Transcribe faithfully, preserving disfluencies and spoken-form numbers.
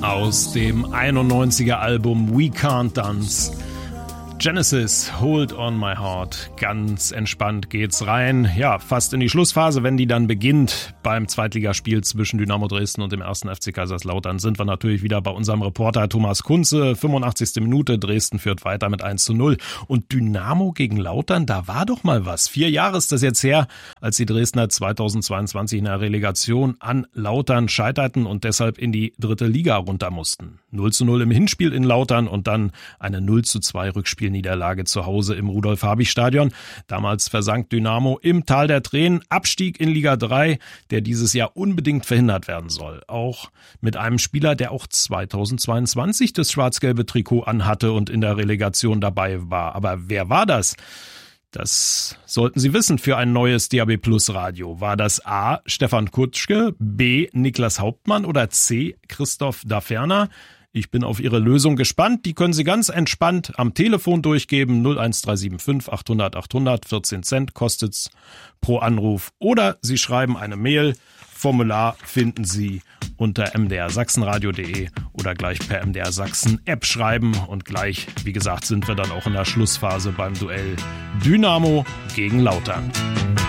aus dem einundneunziger Album We Can't Dance. Genesis, Hold on My Heart. Ganz entspannt geht's rein. Ja, fast in die Schlussphase, wenn die dann beginnt. Beim Zweitligaspiel zwischen Dynamo Dresden und dem ersten F C Kaiserslautern sind wir natürlich wieder bei unserem Reporter Thomas Kunze. fünfundachtzigste Minute, Dresden führt weiter mit eins zu null. Und Dynamo gegen Lautern, da war doch mal was. Vier Jahre ist das jetzt her, als die Dresdner zweitausendzweiundzwanzig in der Relegation an Lautern scheiterten und deshalb in die dritte Liga runter mussten. null zu null im Hinspiel in Lautern und dann eine null zu zwei Rückspielniederlage zu Hause im Rudolf-Habich-Stadion. Damals versank Dynamo im Tal der Tränen. Abstieg in Liga drei, der dieses Jahr unbedingt verhindert werden soll. Auch mit einem Spieler, der auch zweitausendzweiundzwanzig das schwarz-gelbe Trikot anhatte und in der Relegation dabei war. Aber wer war das? Das sollten Sie wissen für ein neues D A B Plus Radio. War das A. Stefan Kutschke, B. Niklas Hauptmann oder C. Christoph Daferner? Ich bin auf Ihre Lösung gespannt. Die können Sie ganz entspannt am Telefon durchgeben. null eins drei sieben fünf achthundert achthundert, vierzehn Cent kostet's pro Anruf. Oder Sie schreiben eine Mail. Formular finden Sie unter m d r sachsenradio punkt de oder gleich per M D R Sachsen App schreiben. Und gleich, wie gesagt, sind wir dann auch in der Schlussphase beim Duell Dynamo gegen Lautern.